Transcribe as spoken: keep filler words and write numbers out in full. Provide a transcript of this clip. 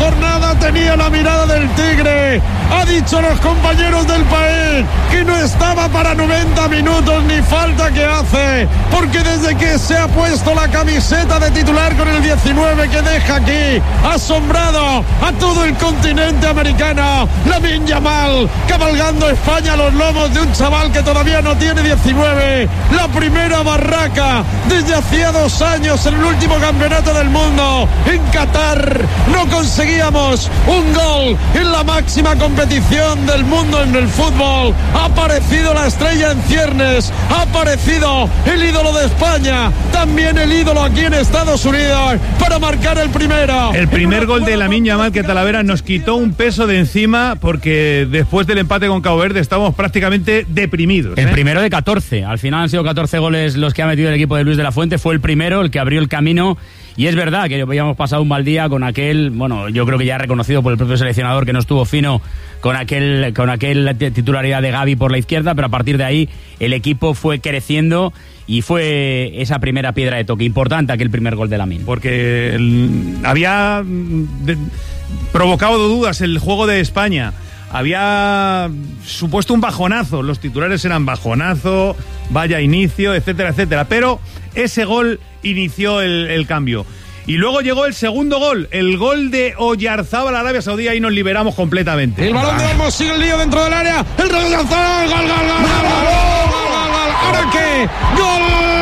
jornada tenía la mirada del tigre. Ha dicho a los compañeros del país que no estaba para noventa minutos ni falta que hace, porque desde que se ha puesto la camiseta de titular con el diecinueve que deja aquí asombrado a todo el continente americano, Lamine Yamal cabalgando España a los lomos de un chaval que todavía no tiene diecinueve, la primera barraca desde hacía dos años en el último campeonato del mundo en Qatar. No conseguíamos un gol en la máxima competición del mundo en el fútbol. Ha aparecido la estrella en ciernes, ha aparecido el ídolo de España, también el ídolo aquí en Estados Unidos para marcar el primero. El primer gol de Lamine Yamal, que Talavera nos quitó un peso de encima, porque después del empate con Cabo Verde estamos prácticamente deprimidos, ¿eh? El primero de catorce, al final han sido catorce goles los que ha metido el equipo de Luis de la Fuente, fue el primero, el que abrió el camino. Y es verdad que habíamos pasado un mal día con aquel, bueno, yo creo que ya reconocido por el propio seleccionador que no estuvo fino con aquel con aquel titularidad de Gavi por la izquierda, pero a partir de ahí el equipo fue creciendo y fue esa primera piedra de toque importante, aquel primer gol de Lamine. Porque el, había de, provocado dudas el juego de España. Había supuesto un bajonazo, los titulares eran bajonazo, vaya inicio, etcétera, etcétera, pero ese gol inició el, el cambio. Y luego llegó el segundo gol, el gol de Oyarzábal, Arabia Saudí, y nos liberamos completamente. El balón de Olmos sigue el lío dentro del área, el gol, gol, gol, gol, gol, gol, gol, gol, gol, gol, ¿ahora qué? ¡Gol!